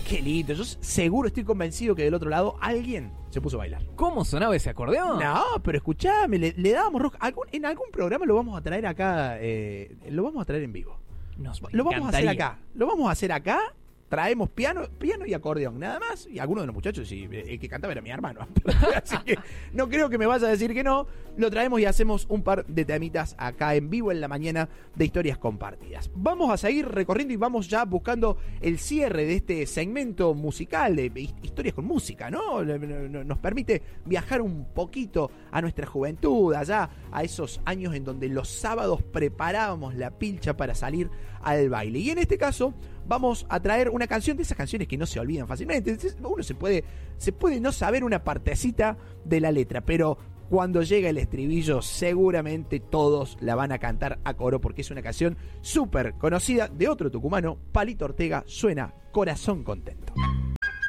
Qué lindo. Yo seguro estoy convencido que del otro lado alguien se puso a bailar. ¿Cómo sonaba ese acordeón? No, pero escuchame, le dábamos rock. En algún programa lo vamos a traer acá, lo vamos a traer en vivo. Lo vamos a hacer acá. Lo vamos a hacer acá. Traemos piano y acordeón, nada más. Y algunos de los muchachos, sí, el que cantaba era mi hermano. Así que no creo que me vaya a decir que no. Lo traemos y hacemos un par de temitas acá en vivo en la mañana de Historias Compartidas. Vamos a seguir recorriendo y vamos ya buscando el cierre de este segmento musical de Historias con Música, ¿no? Nos permite viajar un poquito a nuestra juventud, allá a esos años en donde los sábados preparábamos la pilcha para salir al baile. Y en este caso vamos a traer una canción de esas canciones que no se olvidan fácilmente. Uno se puede no saber una partecita de la letra, pero cuando llega el estribillo seguramente todos la van a cantar a coro porque es una canción súper conocida de otro tucumano, Palito Ortega. Suena Corazón Contento.